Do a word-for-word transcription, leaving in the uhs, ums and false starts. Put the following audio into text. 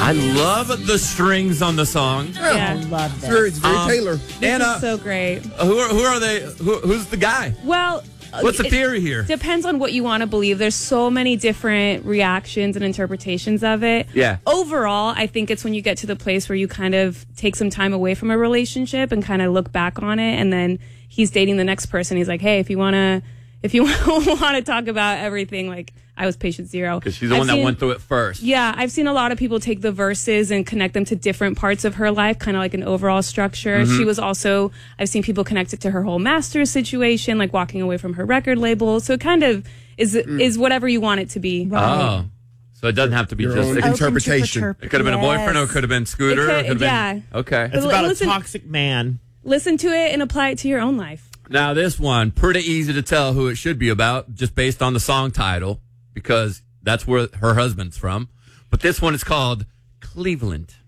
I love the strings on the song. Yeah. I love It's this. very, it's very Um, Taylor. This Anna, is so great. who are, who are they? Who, who's the guy? Well, What's the it theory here? Depends on what you want to believe. There's so many different reactions and interpretations of it. Yeah. Overall, I think it's when you get to the place where you kind of take some time away from a relationship and kind of look back on it, and then he's dating the next person. He's like, hey, if you want to, if you want to talk about everything, like I was patient zero. Because she's the I've one that seen- went through it first. Yeah, I've seen a lot of people take the verses and connect them to different parts of her life, kind of like an overall structure. Mm-hmm. She was also, I've seen people connect it to her whole master's situation, like walking away from her record label. So it kind of is is whatever you want it to be. Oh. So it doesn't have to be Your just... own It, Open to interpretation. interpret- it could have been a boyfriend or it Yes. could have been Scooter. It or could- it could have yeah. been... Okay. It's about Listen- a toxic man. Listen to it and apply it to your own life. Now, this one, pretty easy to tell who it should be about just based on the song title because that's where her husband's from. But this one is called Cleveland.